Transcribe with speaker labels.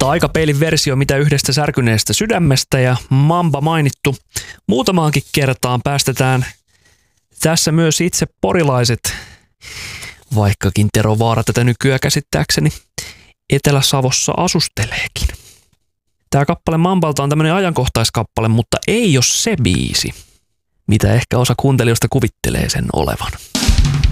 Speaker 1: Taikapeilin versio Mitä yhdestä särkyneestä sydämestä ja Mamba mainittu muutamaankin kertaan. Päästetään tässä myös itse porilaiset, vaikkakin Tero Vaara tätä nykyään käsittääkseni Etelä-Savossa asusteleekin. Tämä kappale Mambalta on tämmöinen ajankohtaiskappale, mutta ei ole se biisi, mitä ehkä osa kuuntelijoista kuvittelee sen olevan.